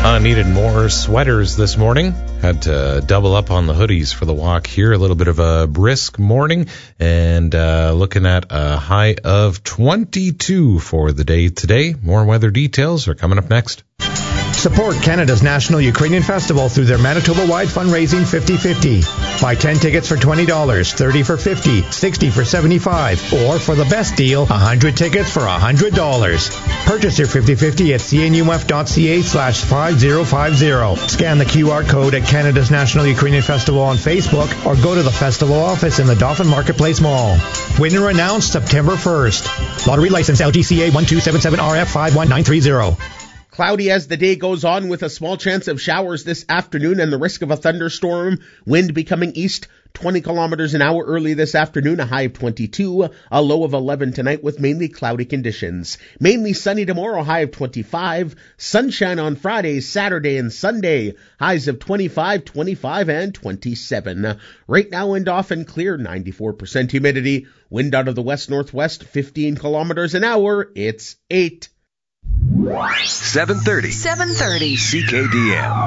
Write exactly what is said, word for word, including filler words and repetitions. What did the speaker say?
Uh, needed more sweaters this morning. Had to double up on the hoodies for the walk here. A little bit of a brisk morning, and uh, looking at a high of twenty-two for the day today. More weather details are coming up next. Support Canada's National Ukrainian Festival through their Manitoba-wide fundraising fifty fifty. Buy ten tickets for twenty dollars, thirty for fifty dollars, sixty dollars for seventy-five dollars, or for the best deal, one hundred tickets for one hundred dollars. Purchase your fifty fifty at cnuf.ca slash 5050. Scan the Q R code at Canada's National Ukrainian Festival on Facebook or go to the festival office in the Dauphin Marketplace Mall. Winner announced September first. Lottery license L G C A one two seven seven R F five one nine three zero. Cloudy as the day goes on with a small chance of showers this afternoon and the risk of a thunderstorm. Wind becoming east twenty kilometers an hour early this afternoon, a high of twenty-two, a low of eleven tonight with mainly cloudy conditions. Mainly sunny tomorrow, high of twenty-five. Sunshine on Friday, Saturday, and Sunday, highs of twenty-five, twenty-five, and twenty-seven. Right now in Dauphin, clear, ninety-four percent humidity. Wind out of the west-northwest, fifteen kilometers an hour. It's eight. seven thirty. seven thirty. C K D M.